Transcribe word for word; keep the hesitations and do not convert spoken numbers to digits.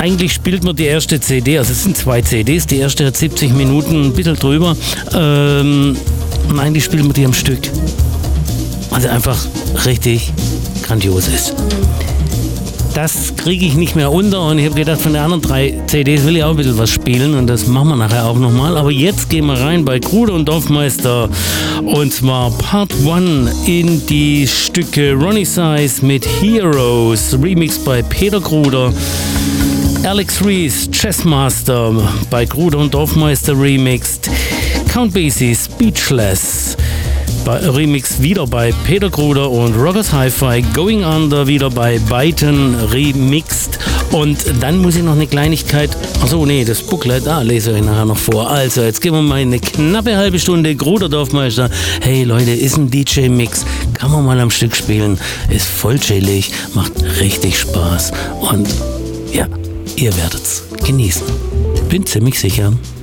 Eigentlich spielt man die erste C D, also es sind zwei C Ds, die erste hat siebzig Minuten, ein bisschen drüber. Ähm, und eigentlich spielt man die am Stück. Also einfach richtig grandios ist. Das kriege ich nicht mehr unter und ich habe gedacht, von den anderen drei C Ds will ich auch ein bisschen was spielen und das machen wir nachher auch nochmal. Aber jetzt gehen wir rein bei Kruder und Dorfmeister und zwar Part eins in die Stücke Ronnie Size mit Heroes, Remix bei Peter Kruder, Alex Reese, Jazzmaster bei Kruder und Dorfmeister remixed, Count Basie, Speechless, Bei Remix wieder bei Peter Kruder und Rockers Hi-Fi, Going Under wieder bei Byton remixed. Und dann muss ich noch eine Kleinigkeit, achso, nee, das Booklet, da lese ich nachher noch vor. Also, jetzt geben wir mal eine knappe halbe Stunde Kruder Dorfmeister. Hey Leute, ist ein D J-Mix, kann man mal am Stück spielen, ist voll chillig, macht richtig Spaß und ja, ihr werdet's genießen. Bin ziemlich sicher.